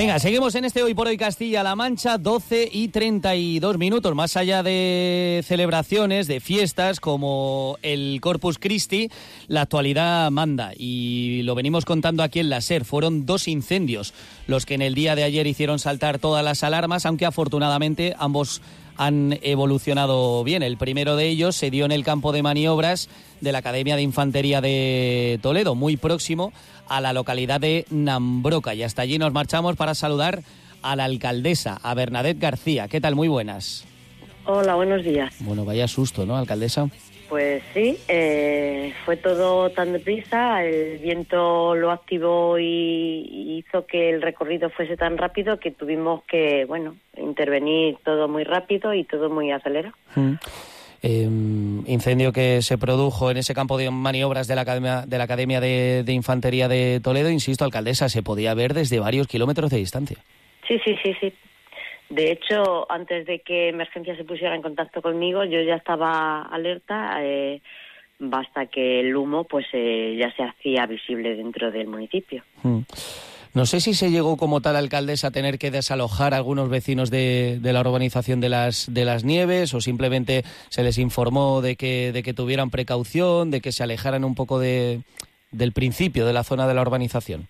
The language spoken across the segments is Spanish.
Venga, seguimos en este Hoy por Hoy Castilla-La Mancha, 12:32. Más allá de celebraciones, de fiestas como el Corpus Christi, la actualidad manda y lo venimos contando aquí en la SER. Fueron 2 incendios los que en el día de ayer hicieron saltar todas las alarmas, aunque afortunadamente ambos han evolucionado bien. El primero de ellos se dio en el campo de maniobras de la Academia de Infantería de Toledo, muy próximo a la localidad de Nambroca. Y hasta allí nos marchamos para saludar a la alcaldesa, a Bernadette García. ¿Qué tal? Muy buenas. Hola, buenos días. Bueno, vaya susto, ¿no, alcaldesa? Pues sí, fue todo tan deprisa, el viento lo activó y hizo que el recorrido fuese tan rápido que tuvimos que, intervenir todo muy rápido y todo muy acelerado. Incendio que se produjo en ese campo de maniobras de la Academia de Infantería de Toledo. Insisto, alcaldesa, se podía ver desde varios kilómetros de distancia. Sí. De hecho, antes de que Emergencia se pusiera en contacto conmigo, yo ya estaba alerta, basta que el humo ya se hacía visible dentro del municipio. No sé si se llegó como tal, alcaldesa, a tener que desalojar a algunos vecinos de la urbanización de las Nieves, o simplemente se les informó de que tuvieran precaución, de que se alejaran un poco del principio de la zona de la urbanización.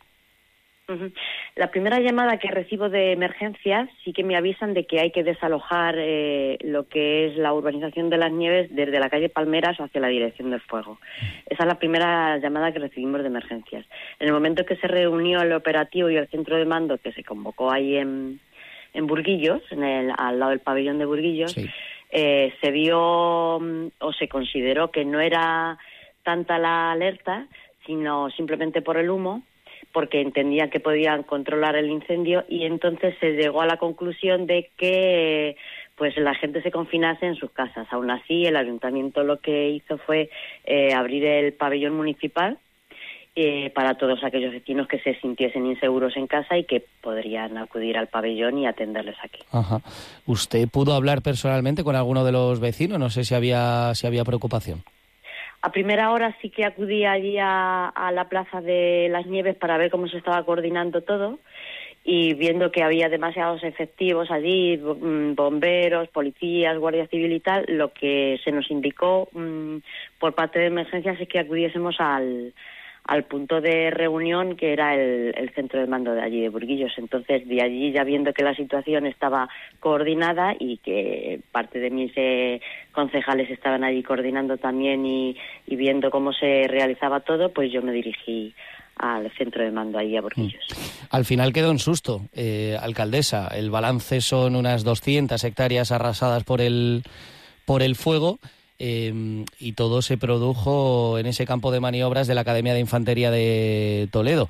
La primera llamada que recibo de emergencias sí que me avisan de que hay que desalojar lo que es la urbanización de las Nieves desde la calle Palmeras hacia la dirección del fuego. Esa es la primera llamada que recibimos de emergencias. En el momento que se reunió el operativo y el centro de mando que se convocó ahí en Burguillos, al lado del pabellón de Burguillos, sí. Se vio o se consideró que no era tanta la alerta, sino simplemente por el humo, porque entendían que podían controlar el incendio, y entonces se llegó a la conclusión de que la gente se confinase en sus casas. Aún así, el ayuntamiento lo que hizo fue abrir el pabellón municipal para todos aquellos vecinos que se sintiesen inseguros en casa y que podrían acudir al pabellón y atenderles aquí. Ajá. ¿Usted pudo hablar personalmente con alguno de los vecinos? No sé si había preocupación. A primera hora sí que acudí allí a la Plaza de las Nieves para ver cómo se estaba coordinando todo, y viendo que había demasiados efectivos allí, bomberos, policías, guardia civil y tal, lo que se nos indicó por parte de emergencias es que acudiésemos al punto de reunión, que era el centro de mando de allí de Burguillos. Entonces, de allí, ya viendo que la situación estaba coordinada y que parte de mis concejales estaban allí coordinando también y viendo cómo se realizaba todo, pues yo me dirigí al centro de mando allí a Burguillos. Al final quedó en susto, alcaldesa. El balance son unas 200 hectáreas arrasadas por el fuego. Y todo se produjo en ese campo de maniobras de la Academia de Infantería de Toledo.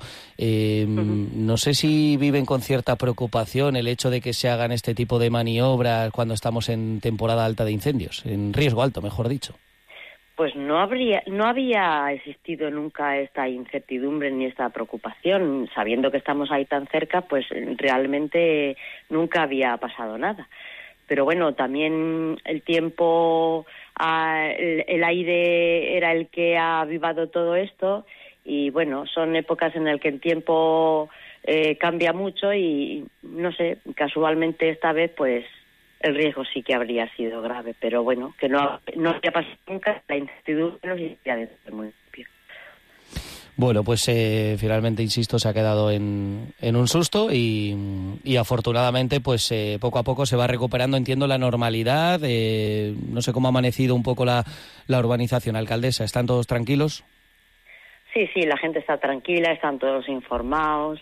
No sé si viven con cierta preocupación el hecho de que se hagan este tipo de maniobras cuando estamos en temporada alta de incendios, en riesgo alto, mejor dicho. Pues no había existido nunca esta incertidumbre ni esta preocupación. Sabiendo que estamos ahí tan cerca, pues realmente nunca había pasado nada. Pero bueno, también el tiempo, el aire era el que ha avivado todo esto, y bueno, son épocas en las que el tiempo cambia mucho y no sé, casualmente esta vez pues el riesgo sí que habría sido grave, pero bueno, que no había pasado nunca, la incertidumbre no existía dentro del municipio. Bueno, pues finalmente, insisto, se ha quedado en un susto y afortunadamente pues poco a poco se va recuperando, entiendo, la normalidad. No sé cómo ha amanecido un poco la urbanización, alcaldesa. ¿Están todos tranquilos? Sí, la gente está tranquila, están todos informados.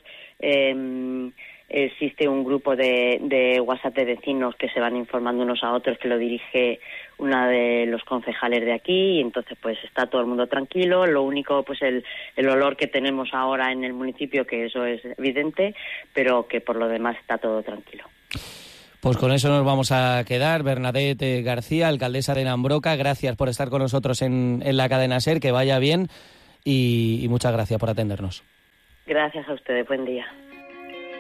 Existe un grupo de WhatsApp de vecinos que se van informando unos a otros, que lo dirige una de los concejales de aquí, y entonces pues está todo el mundo tranquilo. Lo único, pues el olor que tenemos ahora en el municipio, que eso es evidente, pero que por lo demás está todo tranquilo. Pues con eso nos vamos a quedar. Bernadette García, alcaldesa de Nambroca, gracias por estar con nosotros en la cadena SER, que vaya bien y muchas gracias por atendernos. Gracias a ustedes, buen día.